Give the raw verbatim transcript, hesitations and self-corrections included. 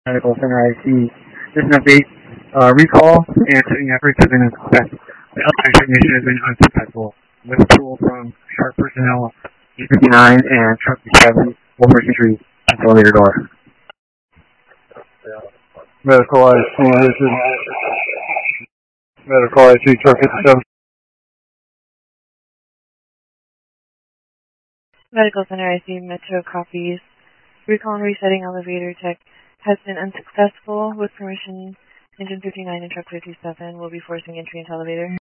Medical Center I C. This is an update. Uh, recall and setting efforts have been unsuccessful. The elevator technician has been unsuccessful. With tool from Sharp personnel, E fifty-nine and Truck fifty-seven will push entry at the elevator door. Medical I C, this is Medical I C, Truck fifty-seven. Medical Center I C, Metro copies. Recall and resetting elevator tech has been unsuccessful. With permission, Engine fifty-nine and Truck fifty-seven will be forcing entry into elevator.